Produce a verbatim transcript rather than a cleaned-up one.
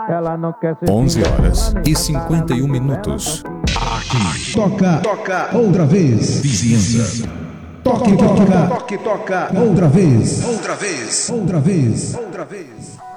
Ela não quer ser onze horas e cinquenta e um minutos. Aqui toca, toca outra vez. Vizinhança. Toque, toca, toque, toca outra vez. Outra vez. Outra vez. Outra vez.